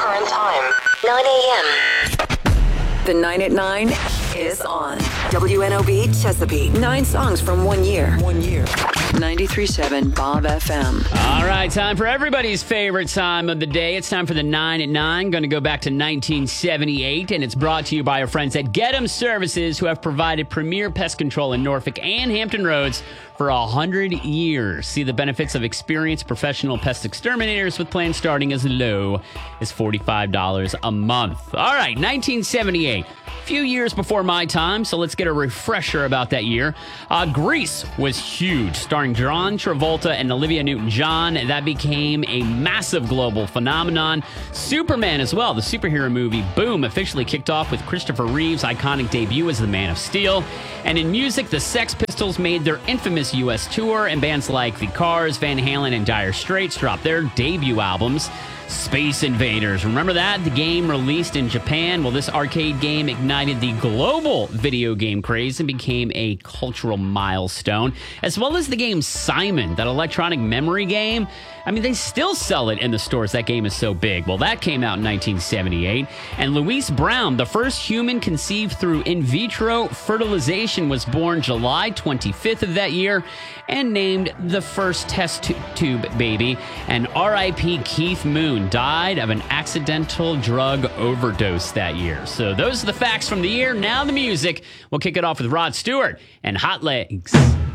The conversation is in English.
Current time, 9 a.m. The 9 at 9 is on. WNOB Chesapeake. 9 songs from 1 year. 93.7 Bob FM. All right, time for everybody's favorite time of the day. It's time for the 9 at 9. Going to go back to 1978, and it's brought to you by our friends at Get 'em Services, who have provided premier pest control in Norfolk and Hampton Roads for 100 years. See the benefits of experienced professional pest exterminators with plans starting as low as $45 a month. All right, 1978. A few years before my time, so let's get a refresher about that year. Grease was huge, starring John Travolta and Olivia Newton-John. That became a massive global phenomenon. Superman as well, the superhero movie, boom, officially kicked off with Christopher Reeve's iconic debut as the Man of Steel. And in music, the Sex Pistols made their infamous U.S. tour, and bands like The Cars, Van Halen, and Dire Straits dropped their debut albums. Space Invaders. Remember that? The game released in Japan. Well, this arcade game ignited the global video game craze and became a cultural milestone, as well as the game Simon, that electronic memory game. I mean, they still sell it in the stores. That game is so big. Well, that came out in 1978. And Louise Brown, the first human conceived through in vitro fertilization, was born July 25th of that year and named the first test tube baby. And R.I.P. Keith Moon died of an accidental drug overdose that year. So those are the facts from the year. Now the music. We'll kick it off with Rod Stewart and Hot Legs.